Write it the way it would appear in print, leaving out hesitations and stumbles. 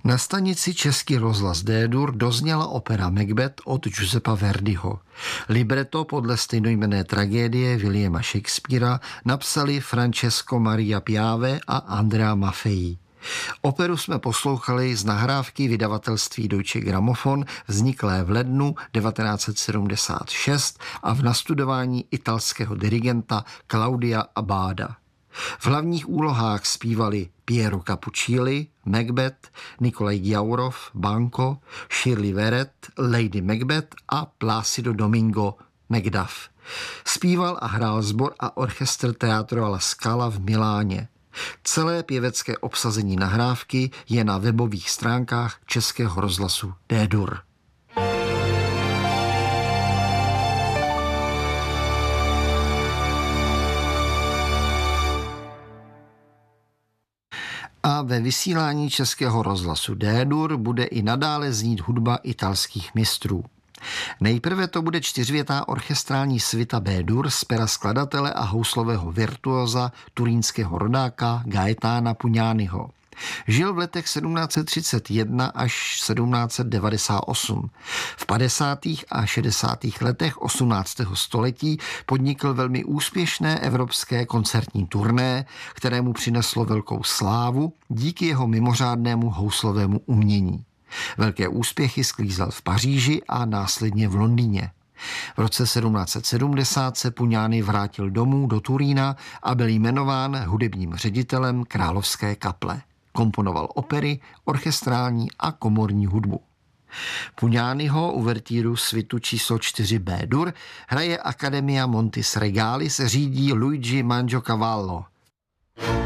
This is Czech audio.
Na stanici Český rozhlas D-dur dozněla opera Macbeth od Giuseppa Verdiho. Libreto podle stejnojmenné tragédie Williama Shakespearea napsali Francesco Maria Piave a Andrea Maffei. Operu jsme poslouchali z nahrávky vydavatelství Deutsche Grammophon vzniklé v lednu 1976 a v nastudování italského dirigenta Claudia Abbada. V hlavních úlohách zpívali Piero Capuccilli, Macbeth, Nikolaj Gyaurov, Banco, Shirley Verrett, Lady Macbeth a Plácido Domingo, Macduff. Zpíval a hrál sbor a orchestr Teatro alla Scala v Miláně. Celé pěvecké obsazení nahrávky je na webových stránkách Českého rozhlasu D-dur. A ve vysílání Českého rozhlasu D-dur bude i nadále znít hudba italských mistrů. Nejprve to bude čtyřvětá orchestrální svita B-dur z pera skladatele a houslového virtuóza turínského rodáka Gaetana Pugnaniho. Žil v letech 1731 až 1798. V 50. a 60. letech 18. století podnikl velmi úspěšné evropské koncertní turné, kterému přineslo velkou slávu díky jeho mimořádnému houslovému umění. Velké úspěchy sklízel v Paříži a následně v Londýně. V roce 1770 se Pugnani vrátil domů do Turína a byl jmenován hudebním ředitelem Královské kaple. Komponoval opery, orchestrální a komorní hudbu. Pugnaniho uvertíru svitu číslo 4 B-dur hraje Accademia Montis Regalis, řídí Luigi Mangiacavallo.